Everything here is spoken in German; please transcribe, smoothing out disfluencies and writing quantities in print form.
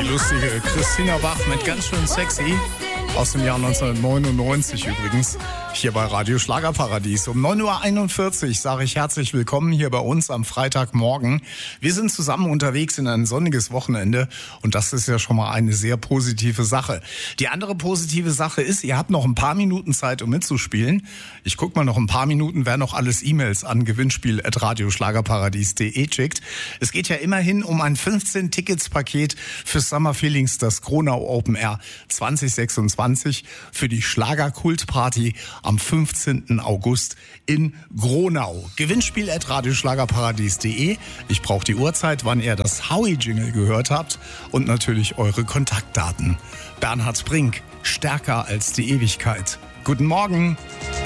lustige Christina Bach mit Ganz schön sexy. Aus dem Jahr 1999 übrigens. Hier bei Radio Schlagerparadies. Um 9.41 Uhr sage ich herzlich willkommen hier bei uns am Freitagmorgen. Wir sind zusammen unterwegs in ein sonniges Wochenende und das ist ja schon mal eine sehr positive Sache. Die andere positive Sache ist, ihr habt noch ein paar Minuten Zeit, um mitzuspielen. Ich guck mal noch ein paar Minuten, wer noch alles E-Mails an gewinnspiel@radioschlagerparadies.de schickt. Es geht ja immerhin um ein 15-Tickets-Paket für Summer Feelings, das Gronau Open Air 2026 für die Schlagerkultparty am 15. August in Gronau. Gewinnspiel@radioschlagerparadies.de. Ich brauche die Uhrzeit, wann ihr das Howie-Jingle gehört habt und natürlich eure Kontaktdaten. Bernhard Brink, stärker als die Ewigkeit. Guten Morgen.